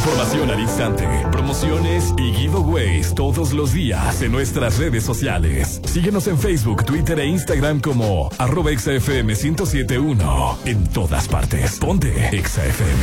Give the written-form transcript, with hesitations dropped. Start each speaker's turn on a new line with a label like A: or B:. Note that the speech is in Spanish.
A: información al instante, promociones y giveaways todos los días en nuestras redes sociales. Síguenos en Facebook, Twitter e Instagram como @XFM 1071. En todas partes. Ponte XFM.